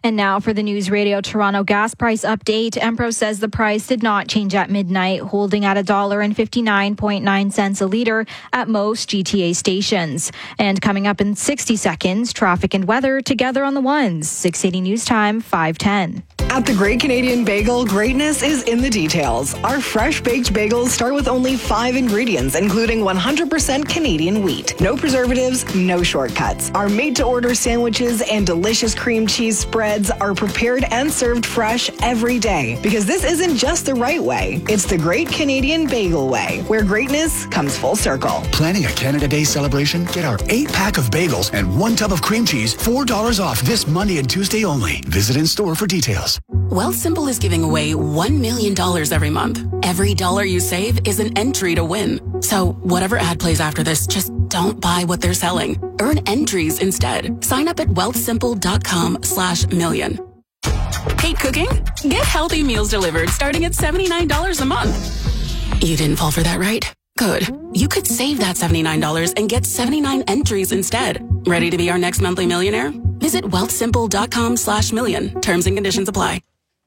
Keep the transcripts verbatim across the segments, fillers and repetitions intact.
And now for the News Radio Toronto gas price update. Empro says the price did not change at midnight, holding at one dollar and fifty-nine point nine cents a litre at most G T A stations. And coming up in sixty seconds, traffic and weather together on the ones. six eighty News Time, five ten. At the Great Canadian Bagel, greatness is in the details. Our fresh baked bagels start with only five ingredients, including one hundred percent Canadian wheat. No preservatives, no shortcuts. Our made-to-order sandwiches and delicious cream cheese spreads are prepared and served fresh every day. Because this isn't just the right way, it's the Great Canadian Bagel way, where greatness comes full circle. Planning a Canada Day celebration? Get our eight-pack of bagels and one tub of cream cheese, four dollars off this Monday and Tuesday only. Visit in-store for details. Wealthsimple is giving away one million dollars every month. Every dollar you save is an entry to win. So whatever ad plays after this, just don't buy what they're selling. Earn entries instead. Sign up at wealthsimple.com slash million. Hate cooking? Get healthy meals delivered starting at seventy-nine dollars a month. You didn't fall for that, right? Good. You could save that seventy-nine dollars and get seventy-nine entries instead. Ready to be our next monthly millionaire? Visit wealthsimple.com slash million. Terms and conditions apply.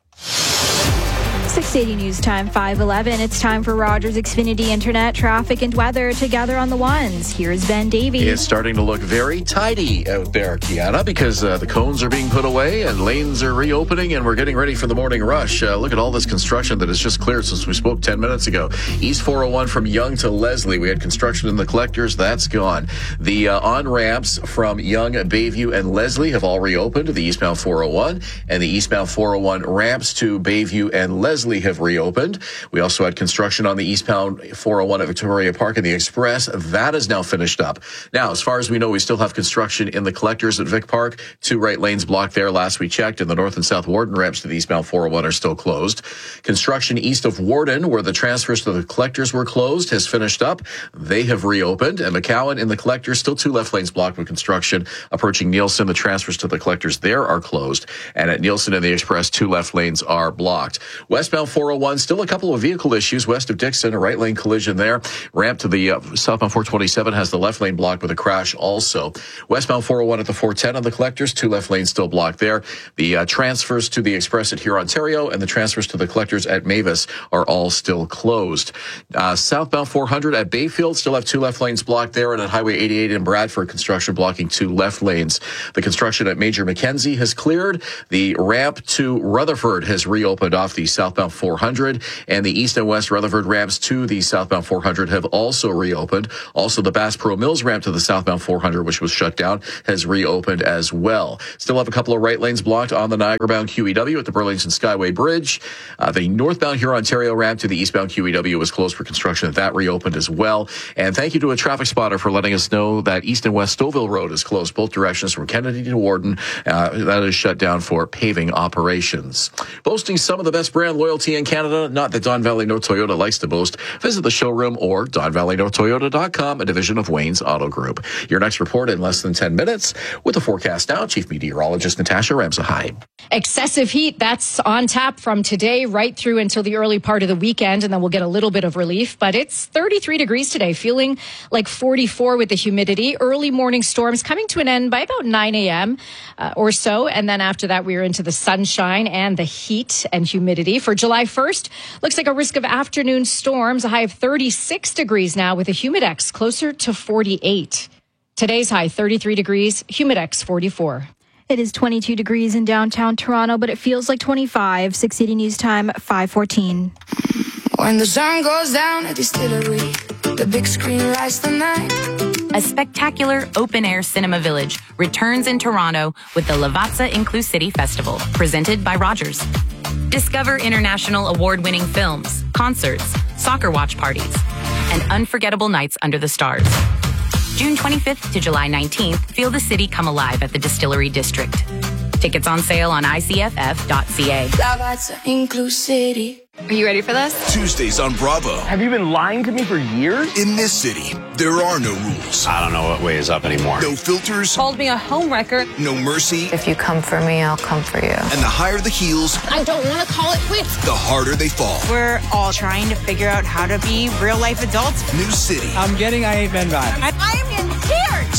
six eighty News Time, five eleven. It's time for Rogers Xfinity Internet, traffic and weather together on the ones. Here's Ben Davey. It's starting to look very tidy out there, Kiana, because uh, the cones are being put away and lanes are reopening and we're getting ready for the morning rush. Uh, look at all this construction that has just cleared since we spoke ten minutes ago. East four oh one from Yonge to Leslie. We had construction in the collectors. That's gone. The uh, on-ramps from Yonge, Bayview, and Leslie have all reopened. The eastbound four oh one and the eastbound four oh one ramps to Bayview and Leslie have reopened. We also had construction on the eastbound four oh one at Victoria Park and the Express. That is now finished up. Now, as far as we know, we still have construction in the collectors at Vic Park. Two right lanes blocked there last we checked, and the north and south Warden ramps to the eastbound four oh one are still closed. Construction east of Warden, where the transfers to the collectors were closed, has finished up. They have reopened. And McCowan in the collectors, still two left lanes blocked with construction. Approaching Nielsen, the transfers to the collectors there are closed. And at Nielsen and the Express, two left lanes are blocked. Westbound four oh one, still a couple of vehicle issues west of Dixon, a right lane collision there. Ramp to the uh, southbound four twenty-seven has the left lane blocked with a crash also. Westbound four oh one at the four ten on the collectors, two left lanes still blocked there. The uh, transfers to the Express at Huron, Ontario, and the transfers to the collectors at Mavis are all still closed. Uh, southbound four hundred at Bayfield still have two left lanes blocked there, and at Highway eighty-eight in Bradford, construction blocking two left lanes. The construction at Major Mackenzie has cleared. The ramp to Rutherford has reopened off the southbound four hundred, and the east and west Rutherford ramps to the southbound four hundred have also reopened. Also, the Bass Pro Mills ramp to the southbound four hundred, which was shut down, has reopened as well. Still have a couple of right lanes blocked on the Niagara-bound Q E W at the Burlington Skyway Bridge. Uh, the northbound Huron, Ontario ramp to the eastbound Q E W was closed for construction. That reopened as well. And thank you to a traffic spotter for letting us know that east and west Stouffville Road is closed both directions from Kennedy to Warden. Uh, that is shut down for paving operations. Boasting some of the best brand loyalty in Canada, not that Don Valley North Toyota likes to boast. Visit the showroom or don valley north toyota dot com, a division of Wayne's Auto Group. Your next report in less than ten minutes. With the forecast now, Chief Meteorologist Natasha Ramsahide. Excessive heat, that's on tap from today right through until the early part of the weekend, and then we'll get a little bit of relief. But it's thirty-three degrees today, feeling like forty-four with the humidity. Early morning storms coming to an end by about nine a.m. Uh, or so. And then after that, we're into the sunshine and the heat and humidity. For July first, looks like a risk of afternoon storms, a high of thirty-six degrees now with a humidex closer to forty-eight. Today's high, thirty-three degrees, humidex forty-four. It is twenty-two degrees in downtown Toronto, but it feels like twenty-five. six eighty News Time, five fourteen. When the sun goes down at Distillery, the big screen lights the night. A spectacular open-air cinema village returns in Toronto with the Lavazza Inclusivity Festival, presented by Rogers. Discover international award-winning films, concerts, soccer watch parties, and unforgettable nights under the stars. June twenty-fifth to July nineteenth, feel the city come alive at the Distillery District. Tickets on sale on I C F F dot C A. Lavazza Inclusivity. Are you ready for this? Tuesdays on Bravo. Have you been lying to me for years? In this city, there are no rules. I don't know what way is up anymore. No filters. Called me a homewrecker. No mercy. If you come for me, I'll come for you. And the higher the heels, I don't want to call it quits. The harder they fall. We're all trying to figure out how to be real life adults. New city. I'm getting I Hate Men vibes. I, I am getting tears.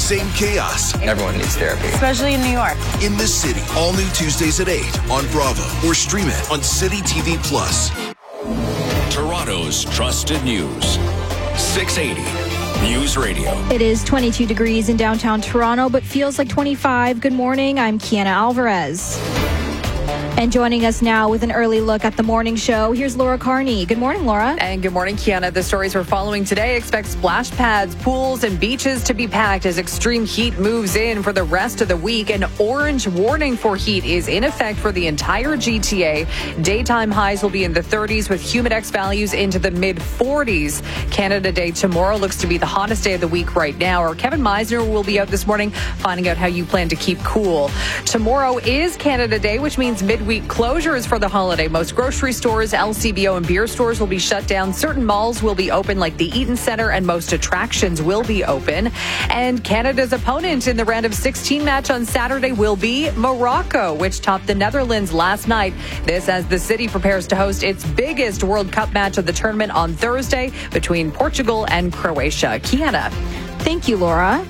Same chaos. Everyone needs therapy. Especially in New York. In the City. All new Tuesdays at eight on Bravo or stream it on City T V Plus. Toronto's trusted news. six eighty News Radio. It is twenty-two degrees in downtown Toronto, but feels like twenty-five. Good morning. I'm Kiana Alvarez. And joining us now with an early look at the morning show, here's Laura Carney. Good morning, Laura. And good morning, Kiana. The stories we're following today expect splash pads, pools, and beaches to be packed as extreme heat moves in for the rest of the week. An orange warning for heat is in effect for the entire G T A. Daytime highs will be in the thirties with humidex values into the mid forties. Canada Day tomorrow looks to be the hottest day of the week right now. Our Kevin Meisner will be out this morning finding out how you plan to keep cool. Tomorrow is Canada Day, which means midweek closures for the holiday. Most grocery stores, L C B O, and beer stores will be shut down. Certain malls will be open like the Eaton Centre, and most attractions will be open. And Canada's opponent in the round of sixteen match on Saturday will be Morocco, which topped the Netherlands last night. This as the city prepares to host its biggest World Cup match of the tournament on Thursday between Portugal and Croatia. Kiana. Thank you, Laura.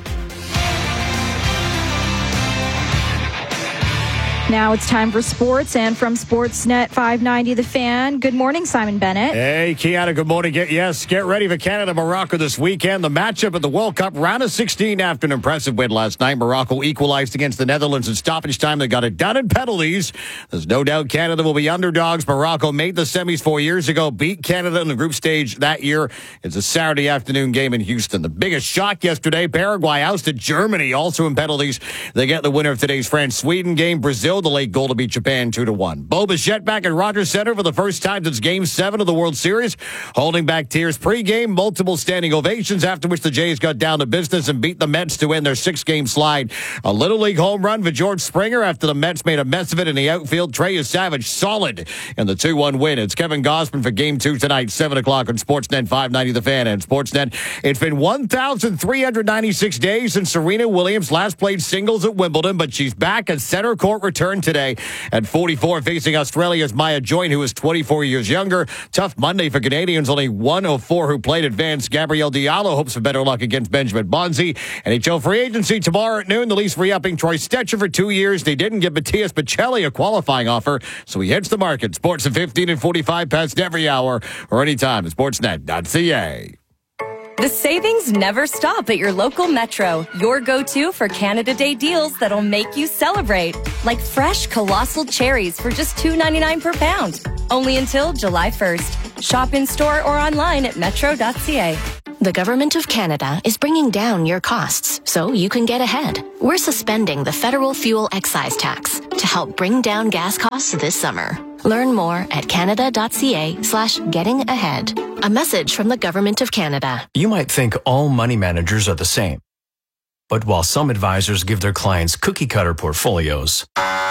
Now it's time for sports, and from Sportsnet five ninety The Fan, good morning, Simon Bennett. Hey, Kiana, good morning. Get, yes, get ready for Canada-Morocco this weekend. The matchup at the World Cup round of sixteen after an impressive win last night. Morocco equalized against the Netherlands in stoppage time. They got it done in penalties. There's no doubt Canada will be underdogs. Morocco made the semis four years ago, beat Canada in the group stage that year. It's a Saturday afternoon game in Houston. The biggest shock yesterday, Paraguay ousted Germany, also in penalties. They get the winner of today's France-Sweden game. Brazil, the late goal to beat Japan two to one. Bo Bichette back at Rogers Center for the first time since Game seven of the World Series, holding back tears pre-game, multiple standing ovations, after which the Jays got down to business and beat the Mets to win their six-game slide. A Little League home run for George Springer after the Mets made a mess of it in the outfield. Trey Savage solid in the two one win. It's Kevin Gausman for Game two tonight, seven o'clock on Sportsnet five ninety The Fan and Sportsnet. It's been one thousand three hundred ninety-six days since Serena Williams last played singles at Wimbledon, but she's back at center court return today at forty-four, facing Australia's Maya Joyne, who is twenty-four years younger. Tough Monday for Canadians. Only one of four who played advanced. Gabrielle Diallo hopes for better luck against Benjamin Bonzi. N H L free agency tomorrow at noon. The Leafs re-upping Troy Stecher for two years. They didn't give Matthias Bocelli a qualifying offer, so he hits the market. Sports at fifteen and forty-five past every hour or anytime at sportsnet dot c a. The savings never stop at your local Metro. Your go-to for Canada Day deals that'll make you celebrate. Like fresh colossal cherries for just two ninety-nine per pound. Only until July first. Shop in store or online at metro dot c a. The Government of Canada is bringing down your costs so you can get ahead. We're suspending the federal fuel excise tax to help bring down gas costs this summer. Learn more at canada dot c a slash getting ahead. A message from the Government of Canada. You might think all money managers are the same. But while some advisors give their clients cookie-cutter portfolios,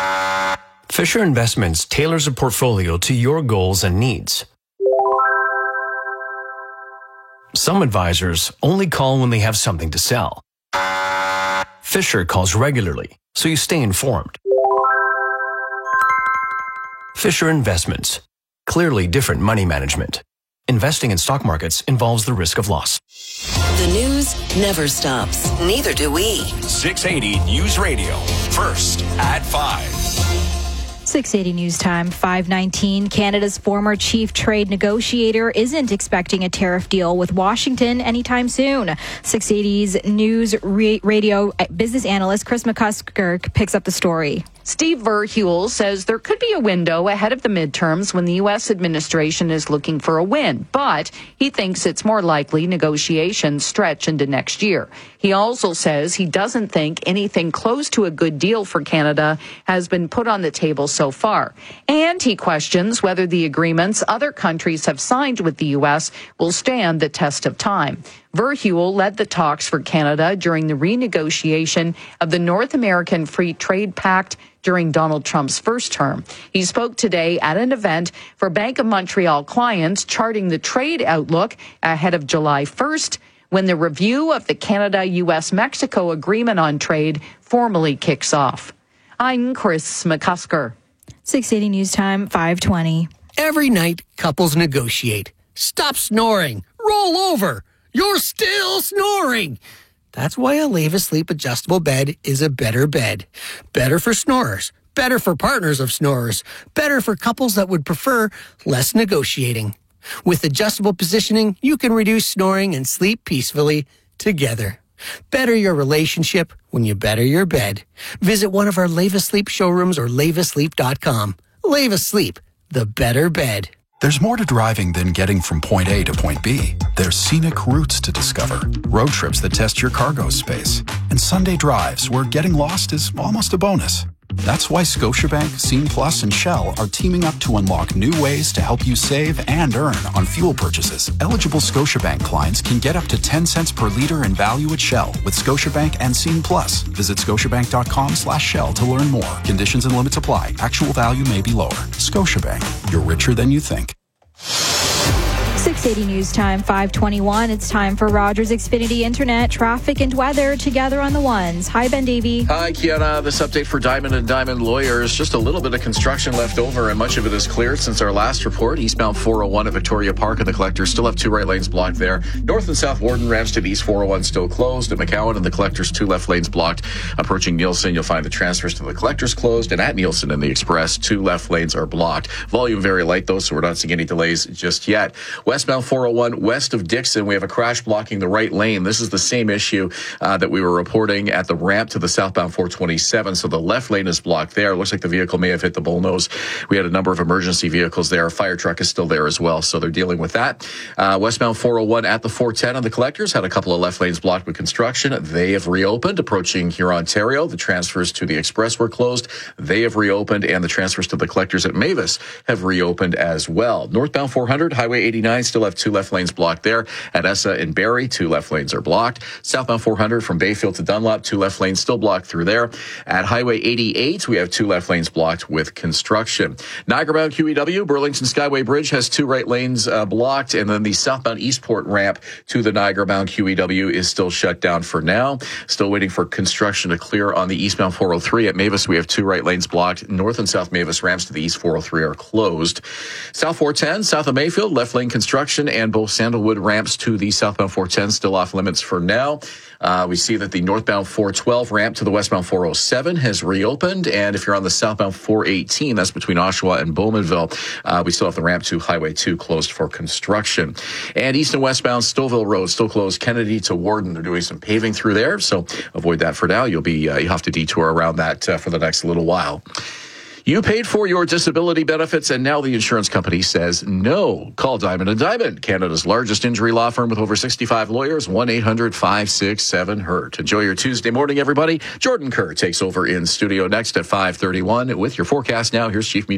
Fisher Investments tailors a portfolio to your goals and needs. Some advisors only call when they have something to sell. Fisher calls regularly, so you stay informed. Fisher Investments. Clearly different money management. Investing in stock markets involves the risk of loss. The news never stops. Neither do we. six eighty News Radio. First at five. six eighty News Time, five nineteen. Canada's former chief trade negotiator isn't expecting a tariff deal with Washington anytime soon. six eighty's News Radio business analyst Chris McCusker picks up the story. Steve Verheuel says there could be a window ahead of the midterms when the U S administration is looking for a win, but he thinks it's more likely negotiations stretch into next year. He also says he doesn't think anything close to a good deal for Canada has been put on the table so far. And he questions whether the agreements other countries have signed with the U S will stand the test of time. Verheuel led the talks for Canada during the renegotiation of the North American Free Trade Pact during Donald Trump's first term. He spoke today at an event for Bank of Montreal clients, charting the trade outlook ahead of July first, when the review of the Canada-U S Mexico Agreement on Trade formally kicks off. I'm Chris McCusker. six eighty News Time, five twenty. Every night, couples negotiate. Stop snoring. Roll over. You're still snoring. That's why a Leva Sleep adjustable bed is a better bed. Better for snorers. Better for partners of snorers. Better for couples that would prefer less negotiating. With adjustable positioning, you can reduce snoring and sleep peacefully together. Better your relationship when you better your bed. Visit one of our Leva Sleep showrooms or leva sleep dot com. Leva Sleep, the better bed. There's more to driving than getting from point A to point B. There's scenic routes to discover, road trips that test your cargo space, and Sunday drives where getting lost is almost a bonus. That's why Scotiabank, Scene Plus, and Shell are teaming up to unlock new ways to help you save and earn on fuel purchases. Eligible Scotiabank clients can get up to ten cents per liter in value at Shell with Scotiabank and Scene Plus. Visit scotiabank.com slash Shell to learn more. Conditions and limits apply. Actual value may be lower. Scotiabank. You're richer than you think. six eighty News Time, five twenty-one. It's time for Rogers Xfinity Internet, traffic and weather together on the ones. Hi, Ben Davey. Hi, Kiana. This update for Diamond and Diamond Lawyers. Just a little bit of construction left over, and much of it is cleared since our last report. Eastbound four oh one at Victoria Park and the Collectors still have two right lanes blocked there. North and South Warden ramps to the East four oh one still closed. At McCowan and the Collectors, two left lanes blocked. Approaching Nielsen, you'll find the transfers to the Collectors closed, and at Nielsen and the Express, two left lanes are blocked. Volume very light, though, so we're not seeing any delays just yet. Westbound four oh one west of Dixon, we have a crash blocking the right lane. This is the same issue uh, that we were reporting at the ramp to the southbound four twenty-seven. So the left lane is blocked there. Looks like the vehicle may have hit the bullnose. We had a number of emergency vehicles there. A fire truck is still there as well, so they're dealing with that. Uh, westbound four oh one at the four ten on the Collectors had a couple of left lanes blocked with construction. They have reopened. Approaching Huron, Ontario, the transfers to the Express were closed. They have reopened, and the transfers to the Collectors at Mavis have reopened as well. Northbound four hundred, Highway eighty-nine still have two left lanes blocked there. At Essa and Barrie, two left lanes are blocked. Southbound four hundred from Bayfield to Dunlop, two left lanes still blocked through there. At Highway eighty-eight, we have two left lanes blocked with construction. Niagara-bound Q E W, Burlington Skyway Bridge has two right lanes uh, blocked, and then the southbound Eastport ramp to the Niagara-bound Q E W is still shut down for now. Still waiting for construction to clear on the eastbound four oh three. At Mavis, we have two right lanes blocked. North and South Mavis ramps to the East four oh three are closed. South four ten, south of Mayfield, left lane construction, and both Sandalwood ramps to the southbound four ten still off limits for now. Uh, we see that the northbound four twelve ramp to the westbound four oh seven has reopened. And if you're on the southbound four eighteen, that's between Oshawa and Bowmanville, uh, we still have the ramp to Highway two closed for construction. And east and westbound Stouffville Road still closed. Kennedy to Warden, they're doing some paving through there. So avoid that for now. You'll be, uh, you have to detour around that uh, for the next little while. You paid for your disability benefits, and now the insurance company says no. Call Diamond and Diamond, Canada's largest injury law firm with over sixty-five lawyers, one eight hundred five six seven hurt. Enjoy your Tuesday morning, everybody. Jordan Kerr takes over in studio next at five thirty-one with your forecast now. Here's Chief Meteorologist